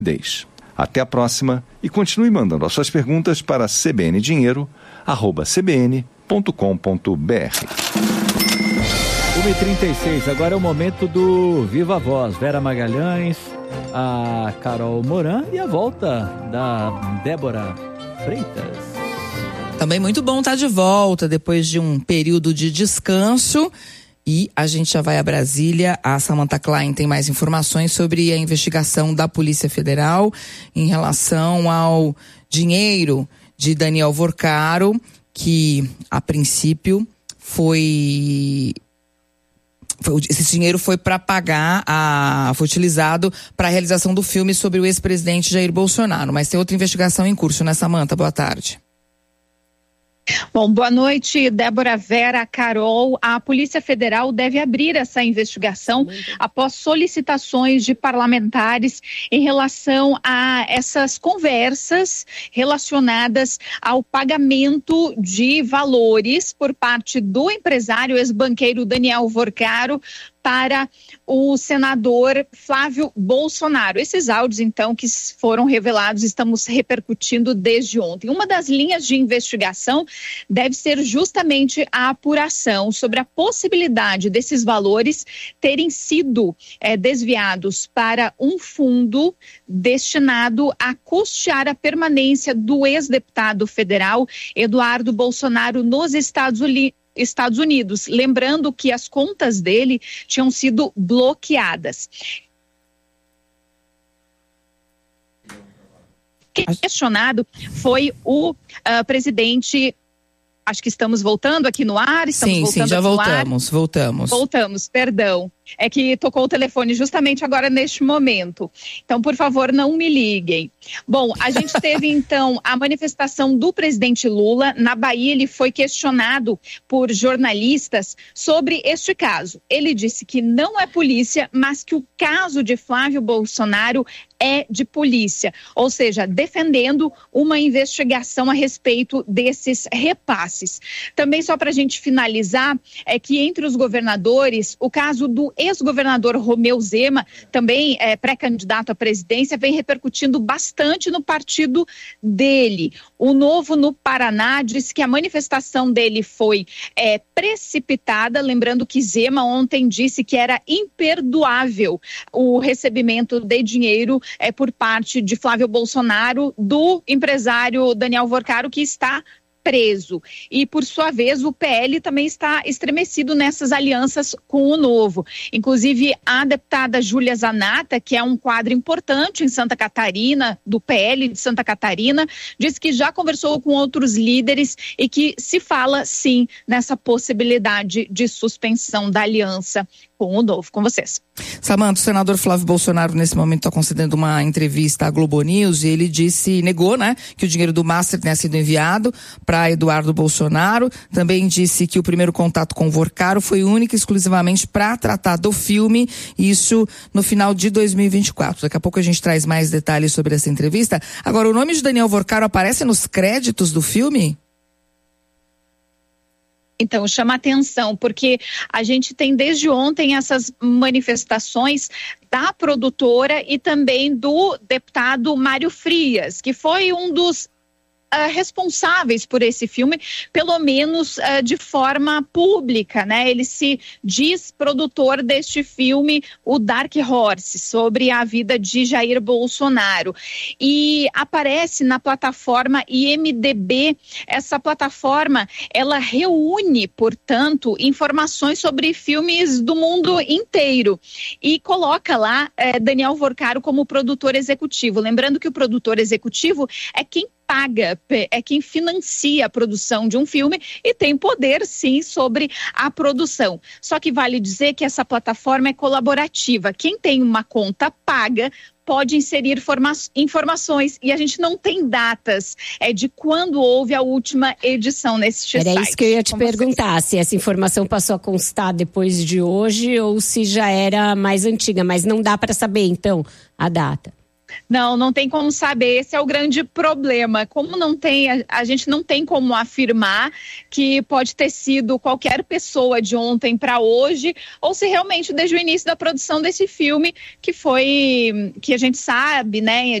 Até a próxima e continue mandando as suas perguntas para cbndinheiro@cbn.com.br. 1h36, agora é o momento do Viva Voz. Vera Magalhães, a Carol Moran e a volta da Débora Freitas. Também muito bom estar de volta depois de um período de descanso. E a gente já vai a Brasília. A Samantha Klein tem mais informações sobre a investigação da Polícia Federal em relação ao dinheiro de Daniel Vorcaro, que a princípio esse dinheiro foi para pagar, foi utilizado para a realização do filme sobre o ex-presidente Jair Bolsonaro. Mas tem outra investigação em curso, né, Samantha? Boa tarde. Bom, boa noite, Débora, Vera, Carol. A Polícia Federal deve abrir essa investigação após solicitações de parlamentares em relação a essas conversas relacionadas ao pagamento de valores por parte do empresário ex-banqueiro Daniel Vorcaro para o senador Flávio Bolsonaro. Esses áudios, então, que foram revelados, estamos repercutindo desde ontem. Uma das linhas de investigação deve ser justamente a apuração sobre a possibilidade desses valores terem sido desviados para um fundo destinado a custear a permanência do ex-deputado federal Eduardo Bolsonaro nos Estados Unidos, lembrando que as contas dele tinham sido bloqueadas. Questionado foi o presidente. Acho que estamos voltando aqui no ar. Sim, já voltamos. Voltamos, perdão. É que tocou o telefone justamente agora neste momento. Então, por favor, não me liguem. Bom, a gente teve então a manifestação do presidente Lula. Na Bahia, ele foi questionado por jornalistas sobre este caso. Ele disse que não é polícia, mas que o caso de Flávio Bolsonaro é de polícia, ou seja, defendendo uma investigação a respeito desses repasses. Também só para a gente finalizar, é que entre os governadores, o caso do ex-governador Romeu Zema, também pré-candidato à presidência, vem repercutindo bastante no partido dele. O Novo no Paraná disse que a manifestação dele foi precipitada, lembrando que Zema ontem disse que era imperdoável o recebimento de dinheiro por parte de Flávio Bolsonaro, do empresário Daniel Vorcaro, que está preso. E, por sua vez, o PL também está estremecido nessas alianças com o Novo. Inclusive, a deputada Júlia Zanata, que é um quadro importante em Santa Catarina, do PL de Santa Catarina, disse que já conversou com outros líderes e que se fala, sim, nessa possibilidade de suspensão da aliança com o Novo. Com vocês. Samantha, o senador Flávio Bolsonaro nesse momento está concedendo uma entrevista à Globo News e ele negou, né, que o dinheiro do Master tenha sido enviado para Eduardo Bolsonaro. Também disse que o primeiro contato com o Vorcaro foi único e exclusivamente para tratar do filme, isso no final de 2024. Daqui a pouco a gente traz mais detalhes sobre essa entrevista. Agora, o nome de Daniel Vorcaro aparece nos créditos do filme? Então, chama atenção, porque a gente tem desde ontem essas manifestações da produtora e também do deputado Mário Frias, que foi um dos responsáveis por esse filme, pelo menos de forma pública, né? Ele se diz produtor deste filme, o Dark Horse, sobre a vida de Jair Bolsonaro. E aparece na plataforma IMDb. Essa plataforma, ela reúne, portanto, informações sobre filmes do mundo inteiro e coloca lá Daniel Vorcaro como produtor executivo. Lembrando que o produtor executivo é quem paga, é quem financia a produção de um filme e tem poder, sim, sobre a produção. Só que vale dizer que essa plataforma é colaborativa. Quem tem uma conta paga pode inserir informações e a gente não tem datas de quando houve a última edição nesse site. Era isso que eu ia te perguntar, se essa informação passou a constar depois de hoje ou se já era mais antiga, mas não dá para saber, então, a data. Não tem como saber, esse é o grande problema. Como não tem, a gente não tem como afirmar que pode ter sido qualquer pessoa de ontem para hoje, ou se realmente desde o início da produção desse filme, que a gente sabe, né,